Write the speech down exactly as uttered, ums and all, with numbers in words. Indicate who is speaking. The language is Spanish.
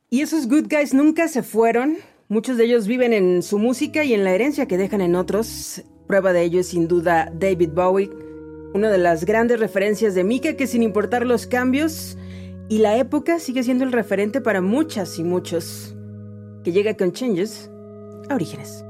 Speaker 1: Y esos good guys nunca se fueron. Muchos de ellos viven en su música y en la herencia que dejan en otros. Prueba de ello es sin duda David Bowie, una de las grandes referencias de Mika, que sin importar los cambios y la época sigue siendo el referente para muchas y muchos. Que llega con Changes a Orígenes.